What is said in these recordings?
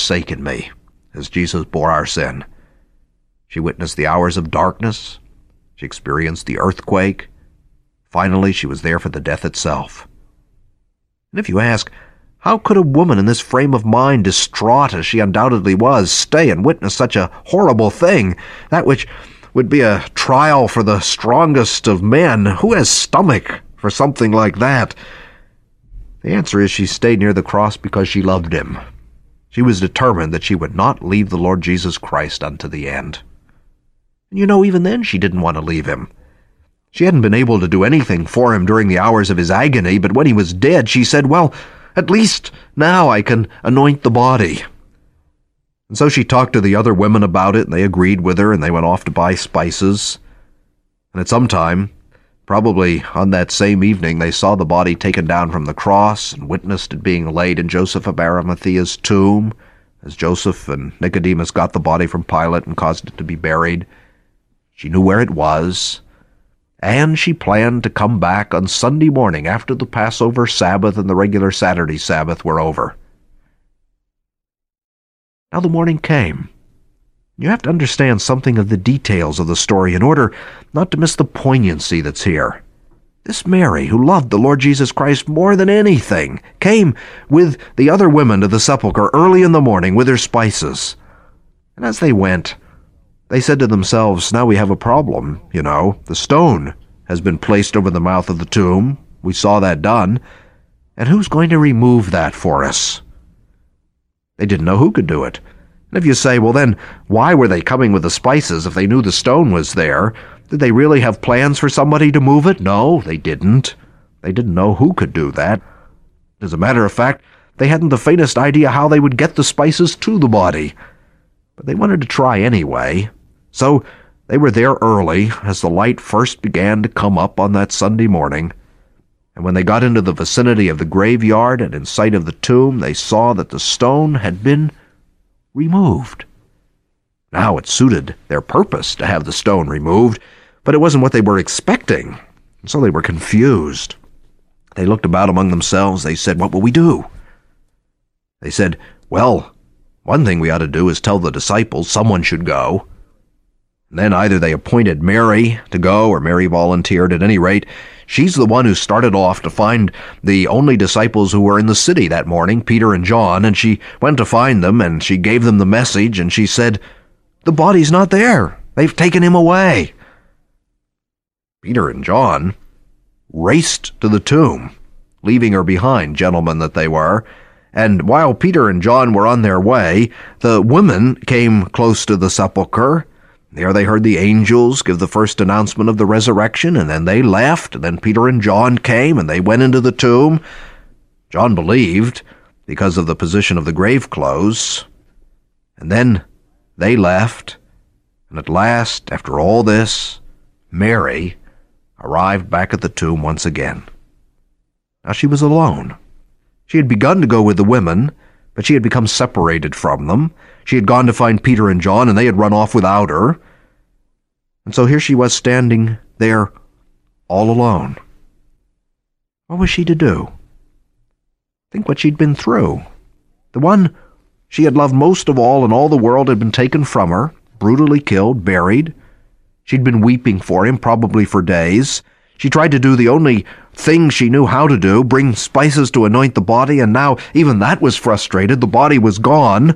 forsaken me, as Jesus bore our sin. She witnessed the hours of darkness. She experienced the earthquake. Finally, she was there for the death itself. And if you ask, how could a woman in this frame of mind, distraught as she undoubtedly was, stay and witness such a horrible thing, that which would be a trial for the strongest of men? Who has stomach for something like that? The answer is she stayed near the cross because she loved him. She was determined that she would not leave the Lord Jesus Christ unto the end. And even then she didn't want to leave him. She hadn't been able to do anything for him during the hours of his agony, but when he was dead, she said, well, at least now I can anoint the body. And so she talked to the other women about it, and they agreed with her, and they went off to buy spices. And at some time, probably on that same evening, they saw the body taken down from the cross and witnessed it being laid in Joseph of Arimathea's tomb, as Joseph and Nicodemus got the body from Pilate and caused it to be buried. She knew where it was, and she planned to come back on Sunday morning after the Passover Sabbath and the regular Saturday Sabbath were over. Now the morning came. You have to understand something of the details of the story in order not to miss the poignancy that's here. This Mary, who loved the Lord Jesus Christ more than anything, came with the other women to the sepulchre early in the morning with her spices. And as they went, they said to themselves, now we have a problem, The stone has been placed over the mouth of the tomb. We saw that done. And who's going to remove that for us? They didn't know who could do it. And if you say, well then, why were they coming with the spices if they knew the stone was there? Did they really have plans for somebody to move it? No, they didn't. They didn't know who could do that. As a matter of fact, they hadn't the faintest idea how they would get the spices to the body. But they wanted to try anyway. So they were there early as the light first began to come up on that Sunday morning. And when they got into the vicinity of the graveyard and in sight of the tomb, they saw that the stone had been removed. Now it suited their purpose to have the stone removed, but it wasn't what they were expecting, and so they were confused. They looked about among themselves. They said, what will we do? They said, well, one thing we ought to do is tell the disciples someone should go. And then either they appointed Mary to go, or Mary volunteered. At any rate, she's the one who started off to find the only disciples who were in the city that morning, Peter and John, and she went to find them, and she gave them the message, and she said, the body's not there. They've taken him away. Peter and John raced to the tomb, leaving her behind, gentlemen that they were. And while Peter and John were on their way, the women came close to the sepulchre. There they heard the angels give the first announcement of the resurrection, and then they left, and then Peter and John came, and they went into the tomb. John believed because of the position of the grave clothes. And then they left, and at last, after all this, Mary arrived back at the tomb once again. Now she was alone. She had begun to go with the women, but she had become separated from them. She had gone to find Peter and John, and they had run off without her. And so here she was standing there all alone. What was she to do? Think what she'd been through. The one she had loved most of all in all the world had been taken from her, brutally killed, buried. She'd been weeping for him, probably for days. She tried to do the only thing she knew how to do, bring spices to anoint the body, and now even that was frustrated. The body was gone.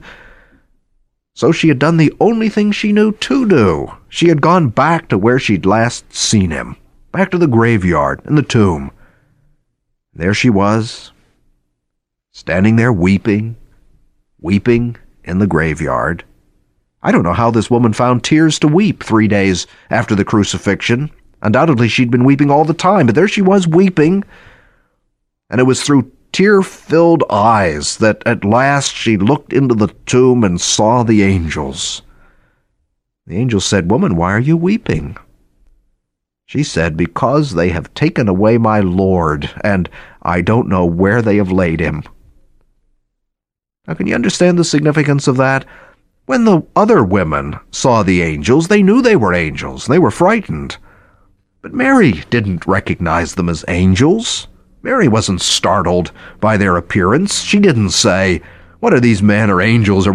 So she had done the only thing she knew to do. She had gone back to where she'd last seen him, back to the graveyard and the tomb. There she was, standing there weeping in the graveyard. I don't know how this woman found tears to weep 3 days after the crucifixion. Undoubtedly she'd been weeping all the time, but there she was weeping, and it was through tear-filled eyes that at last she looked into the tomb and saw the angels. The angel said, "Woman, why are you weeping?" She said, "Because they have taken away my Lord, and I don't know where they have laid him." Now, can you understand the significance of that? When the other women saw the angels, they knew they were angels. They were frightened. But Mary didn't recognize them as angels. Mary wasn't startled by their appearance. She didn't say, "What are these men or angels, or